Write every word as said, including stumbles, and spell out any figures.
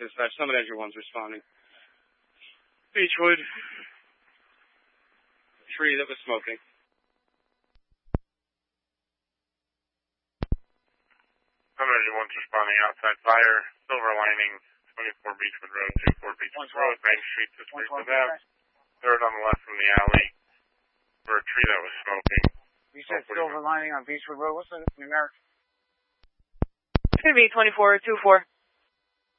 Dispatch, Summit Edge one's responding. Beechwood. Tree that was smoking. Summit Edge one's responding outside fire. Silver Lining, twenty-four Beechwood Road, two four Beechwood Road, Main Street, District of Ave. Third on the left from the alley for a tree that was smoking. You said Silver Lining on Beechwood Road. What's the numeric? It's going to be twenty-four two four.